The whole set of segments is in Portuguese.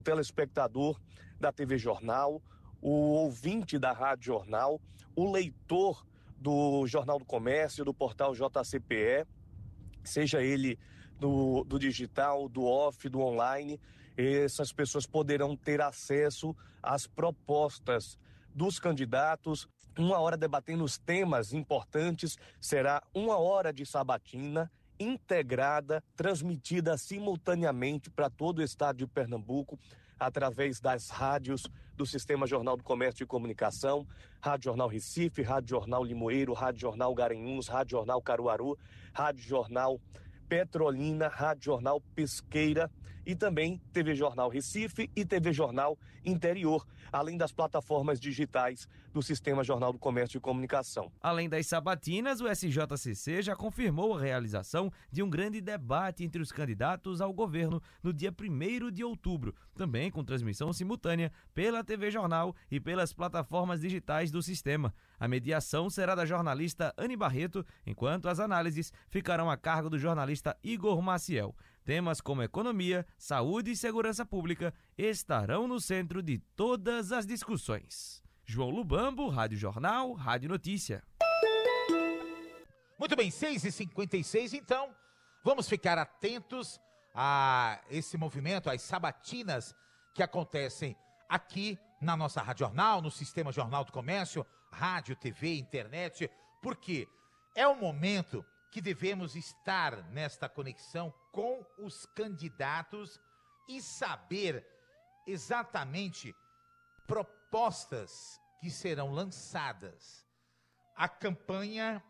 telespectador da TV Jornal, o ouvinte da Rádio Jornal, o leitor do Jornal do Comércio, do portal JCPE, seja ele do digital, do off, do online. Essas pessoas poderão ter acesso às propostas dos candidatos, 1 hora debatendo os temas importantes. Será 1 hora de sabatina integrada, transmitida simultaneamente para todo o estado de Pernambuco, através das rádios do Sistema Jornal do Comércio e Comunicação, Rádio Jornal Recife, Rádio Jornal Limoeiro, Rádio Jornal Garanhuns, Rádio Jornal Caruaru, Rádio Jornal Petrolina, Rádio Jornal Pesqueira e também TV Jornal Recife e TV Jornal Interior, além das plataformas digitais do Sistema Jornal do Comércio e Comunicação. Além das sabatinas, o SJCC já confirmou a realização de um grande debate entre os candidatos ao governo no dia 1º de outubro, também com transmissão simultânea pela TV Jornal e pelas plataformas digitais do sistema. A mediação será da jornalista Anne Barreto, enquanto as análises ficarão a cargo do jornalista Igor Maciel. Temas como economia, saúde e segurança pública estarão no centro de todas as discussões. João Lubambo, Rádio Jornal, Rádio Notícia. Muito bem, 6h56, então, vamos ficar atentos a esse movimento, às sabatinas que acontecem aqui na nossa Rádio Jornal, no Sistema Jornal do Comércio, rádio, TV, internet, porque é o momento que devemos estar nesta conexão com os candidatos e saber exatamente propostas que serão lançadas. A campanha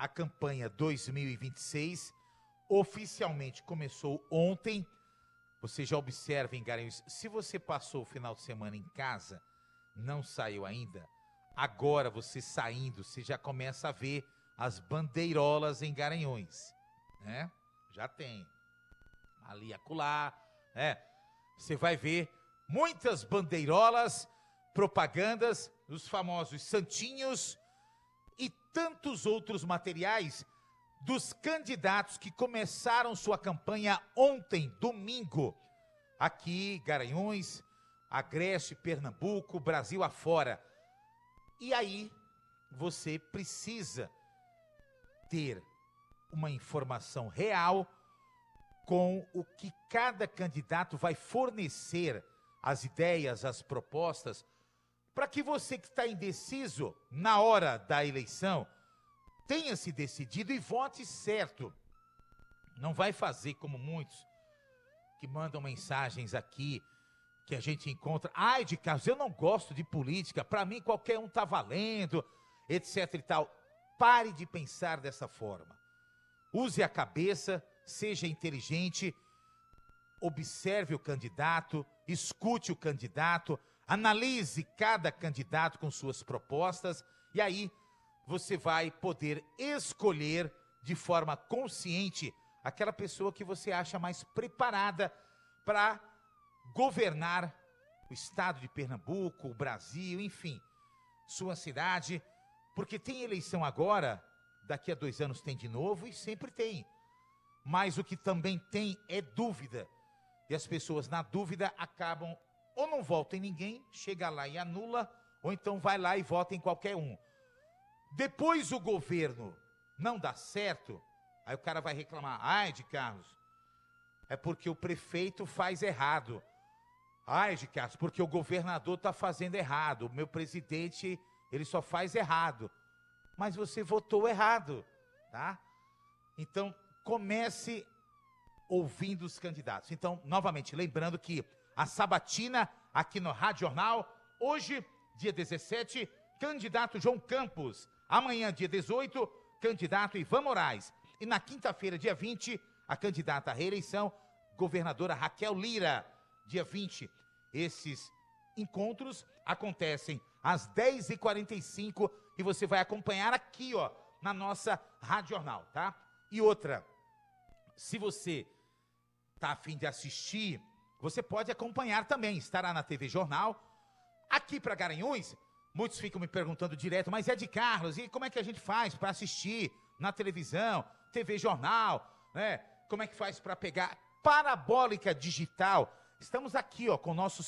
2026 oficialmente começou ontem. Você já observa em Garanhuns, se você passou o final de semana em casa, não saiu ainda, agora você saindo, você já começa a ver as bandeirolas em Garanhuns, né? Já tem. Ali, acolá, você vai ver muitas bandeirolas, propagandas, os famosos santinhos e tantos outros materiais dos candidatos que começaram sua campanha ontem, domingo, aqui, Garanhuns, Agreste, Pernambuco, Brasil afora. E aí, você precisa ter uma informação real com o que cada candidato vai fornecer, as ideias, as propostas, para que você que está indeciso na hora da eleição tenha se decidido e vote certo. Não vai fazer como muitos que mandam mensagens aqui que a gente encontra. Ai, de Carlos, eu não gosto de política, para mim qualquer um tá valendo, etc e tal. Pare de pensar dessa forma. Use a cabeça, seja inteligente, observe o candidato, escute o candidato, analise cada candidato com suas propostas e aí você vai poder escolher de forma consciente aquela pessoa que você acha mais preparada para governar o estado de Pernambuco, o Brasil, enfim, sua cidade. Porque tem eleição agora, daqui a 2 anos tem de novo e sempre tem. Mas o que também tem é dúvida. E as pessoas na dúvida acabam ou não votam em ninguém, chega lá e anula, ou então vai lá e vota em qualquer um. Depois o governo não dá certo, aí o cara vai reclamar. Ai, de Carlos, é porque o prefeito faz errado. Ai, de Carlos, porque o governador está fazendo errado. O meu presidente, ele só faz errado. Mas você votou errado, tá? Então, comece ouvindo os candidatos. Então, novamente, lembrando que a sabatina aqui no Rádio Jornal, hoje, dia 17, candidato João Campos. Amanhã, dia 18, candidato Ivan Moraes. E na quinta-feira, dia 20, a candidata à reeleição, governadora Raquel Lira. Dia 20, esses encontros acontecem às 10h45 e você vai acompanhar aqui, ó, na nossa Rádio Jornal, tá? E outra, se você tá a fim de assistir, você pode acompanhar também, estará na TV Jornal. Aqui para Garanhuns, muitos ficam me perguntando direto, mas é de Carlos, e como é que a gente faz para assistir na televisão, TV Jornal, né? Como é que faz para pegar parabólica digital? Estamos aqui, ó, com o nosso